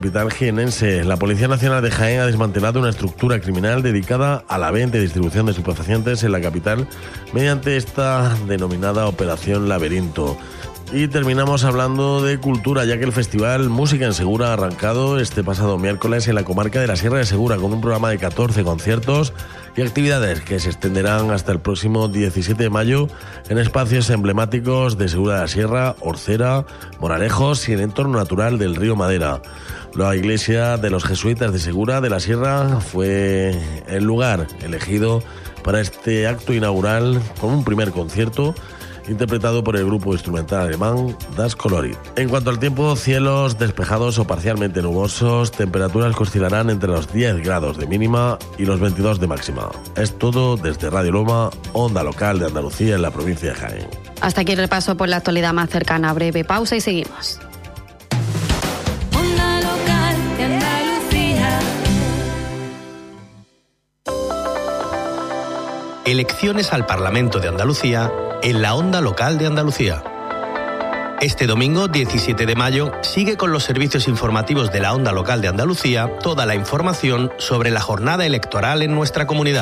capital jienense. La Policía Nacional de Jaén ha desmantelado una estructura criminal dedicada a la venta y distribución de estupefacientes en la capital mediante esta denominada Operación Laberinto. Y terminamos hablando de cultura, ya que el festival Música en Segura ha arrancado este pasado miércoles en la comarca de la Sierra de Segura con un programa de 14 conciertos y actividades que se extenderán hasta el próximo 17 de mayo en espacios emblemáticos de Segura de la Sierra, Orcera, Moralejos y el entorno natural del río Madera. La iglesia de los jesuitas de Segura de la Sierra fue el lugar elegido para este acto inaugural con un primer concierto interpretado por el grupo instrumental alemán Das Colorit. En cuanto al tiempo, cielos despejados o parcialmente nubosos, temperaturas que oscilarán entre los 10 grados de mínima y los 22 de máxima. Es todo desde Radio Loma, onda local de Andalucía en la provincia de Jaén. Hasta aquí el repaso por la actualidad más cercana. Breve pausa y seguimos. Onda local de Andalucía. Elecciones al Parlamento de Andalucía en la onda local de Andalucía. Este domingo, 17 de mayo, sigue con los servicios informativos de la onda local de Andalucía toda la información sobre la jornada electoral en nuestra comunidad.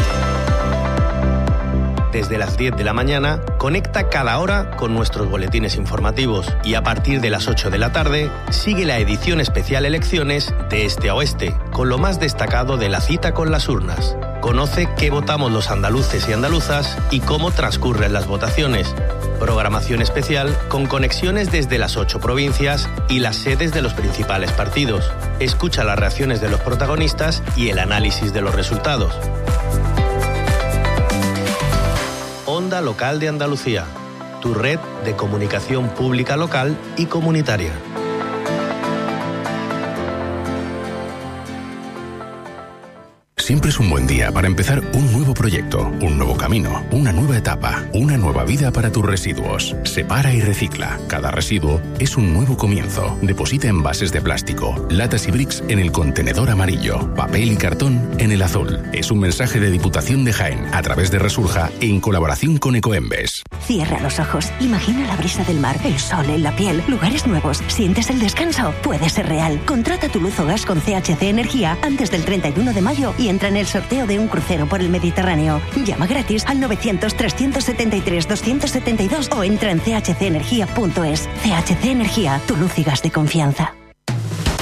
Desde las 10 de la mañana, conecta cada hora con nuestros boletines informativos y a partir de las 8 de la tarde, sigue la edición especial Elecciones de Este a Oeste, con lo más destacado de la cita con las urnas. Conoce qué votamos los andaluces y andaluzas y cómo transcurren las votaciones. Programación especial con conexiones desde las 8 provincias y las sedes de los principales partidos. Escucha las reacciones de los protagonistas y el análisis de los resultados. Onda Local de Andalucía, tu red de comunicación pública local y comunitaria. Siempre es un buen día para empezar un nuevo proyecto, un nuevo camino, una nueva etapa, una nueva vida para tus residuos. Separa y recicla. Cada residuo es un nuevo comienzo. Deposita envases de plástico, latas y bricks en el contenedor amarillo, papel y cartón en el azul. Es un mensaje de Diputación de Jaén a través de Resurja en colaboración con Ecoembes. Cierra los ojos, imagina la brisa del mar, el sol en la piel, lugares nuevos. ¿Sientes el descanso? Puede ser real. Contrata tu luz o gas con CHC Energía antes del 31 de mayo y entra en el sorteo de un crucero por el Mediterráneo. Llama gratis al 900-373-272 o entra en chcenergia.es. CHC Energía, tu luz y gas de confianza.